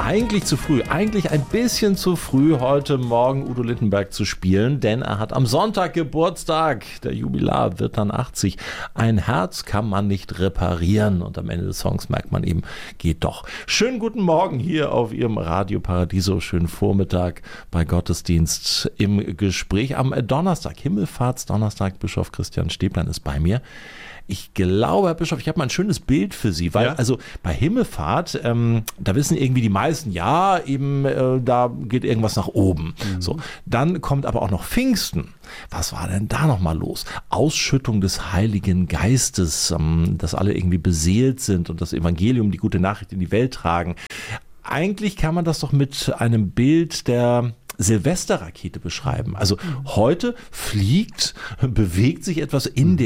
eigentlich zu früh, eigentlich ein bisschen zu früh, heute Morgen Udo Lindenberg zu spielen, denn er hat am Sonntag Geburtstag. Der Jubilar wird dann 80. Ein Herz kann man nicht reparieren und am Ende des Songs merkt man eben, geht doch. Schönen guten Morgen hier auf Ihrem Radio Paradiso, schönen Vormittag bei Gottesdienst im Gespräch am Donnerstag, Himmelfahrtsdonnerstag. Bischof Christian Stäblein ist bei mir. Ich glaube, Herr Bischof, ich habe mal ein schönes Bild für Sie, weil also bei Himmelfahrt, da wissen irgendwie die meisten, ja, eben da geht irgendwas nach oben. So, dann kommt aber auch noch Pfingsten. Was war denn da nochmal los? Ausschüttung des Heiligen Geistes, dass alle irgendwie beseelt sind und das Evangelium, die gute Nachricht in die Welt tragen. Eigentlich kann man das doch mit einem Bild der Silvesterrakete beschreiben. Also heute bewegt sich etwas in